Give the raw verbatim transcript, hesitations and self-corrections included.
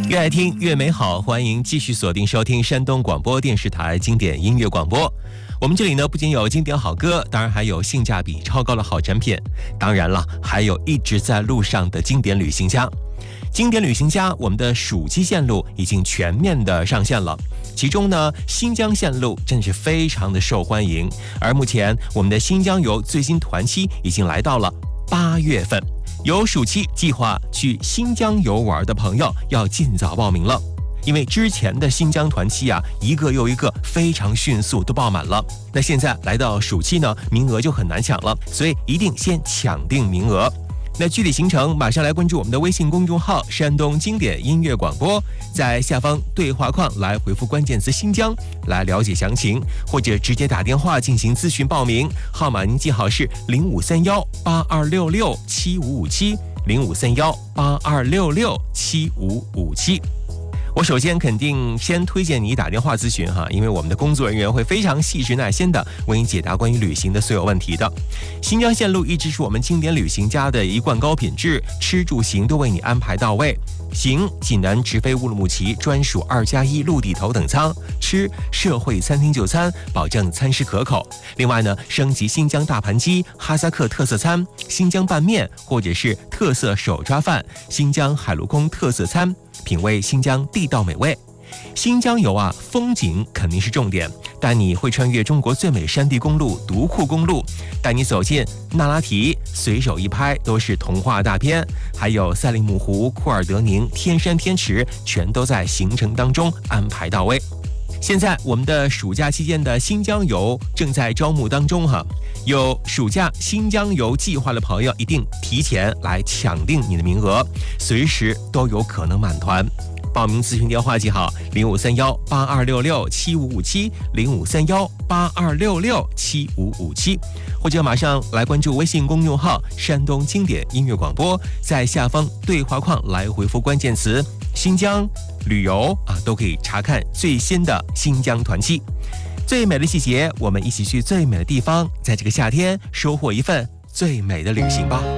越爱听越美好，欢迎继续锁定收听山东广播电视台经典音乐广播。我们这里呢，不仅有经典好歌，当然还有性价比超高的好产品，当然了，还有一直在路上的经典旅行家。经典旅行家，我们的暑期线路已经全面的上线了，其中呢，新疆线路真是非常的受欢迎，而目前我们的新疆游最新团期已经来到了八月份。有暑期计划去新疆游玩的朋友要尽早报名了，因为之前的新疆团期啊，一个又一个非常迅速都爆满了。那现在来到暑期呢，名额就很难抢了，所以一定先抢定名额。那具体行程马上来关注我们的微信公众号山东经典音乐广播，在下方对话框来回复关键词新疆来了解详情，或者直接打电话进行咨询报名，号码您记好是零五三幺八二六六七五五七零五三幺八二六六七五五七。我首先肯定先推荐你打电话咨询哈，因为我们的工作人员会非常细致耐心的为你解答关于旅行的所有问题的。新疆线路一直是我们经典旅行家的一贯高品质，吃住行都为你安排到位。行济南直飞乌鲁木齐专属二加一陆地头等舱，吃社会餐厅就餐，保证餐食可口。另外呢，升级新疆大盘鸡、哈萨克特色餐、新疆拌面，或者是特色手抓饭、新疆海陆空特色餐，品味新疆地道美味。新疆游啊，风景肯定是重点，但你会穿越中国最美山地公路独库公路，带你走进那拉提，随手一拍都是童话大片，还有赛里木湖、库尔德宁、天山天池，全都在行程当中安排到位。现在我们的暑假期间的新疆游正在招募当中哈，有暑假新疆游计划的朋友一定提前来抢定你的名额，随时都有可能满团。报名咨询电话记好零五三幺八二六六七五五七零五三幺八二六六七五五七，或者马上来关注微信公众号山东经典音乐广播，在下方对话框来回复关键词新疆旅游啊，都可以查看最新的新疆团期。最美的季节，我们一起去最美的地方，在这个夏天收获一份最美的旅行吧。